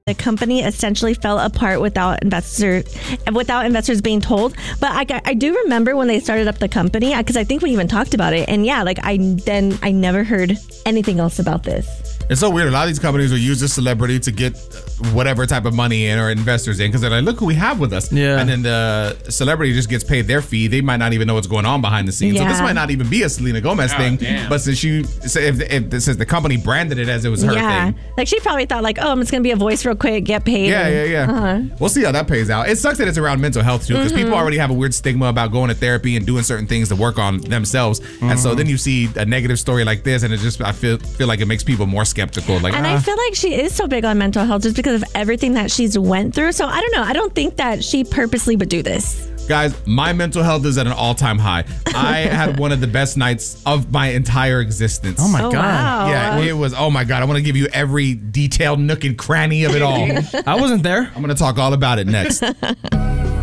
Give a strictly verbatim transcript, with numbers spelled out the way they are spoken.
The company essentially fell apart without investor, without investors being told. But I, I do remember when they started up the company, because I think we even talked about it. And yeah, like I then I never heard anything else about this. It's so weird. A lot of these companies will use a celebrity to get whatever type of money in or investors in because they're like, look who we have with us. Yeah. And then the celebrity just gets paid their fee. They might not even know what's going on behind the scenes. Yeah. So this might not even be a Selena Gomez Oh, thing. damn. But since you, if, if this is the company branded it as it was her yeah, thing. like she probably thought like, oh, I'm just gonna be a voice real quick, get paid. Yeah, and, yeah, yeah. Uh-huh. We'll see how that pays out. It sucks that it's around mental health too, because Mm-hmm. people already have a weird stigma about going to therapy and doing certain things to work on themselves. Mm-hmm. And so then you see a negative story like this, and it just I feel feel like it makes people more skeptical. Like, And ah. I feel like she is so big on mental health just because of everything that she's went through. So I don't know. I don't think that she purposely would do this. Guys, my mental health is at an all-time high. I had one of the best nights of my entire existence. Oh my Oh, God. wow. Yeah, it was, oh my God. I want to give you every detailed nook and cranny of it all. I wasn't there. I'm going to talk all about it next.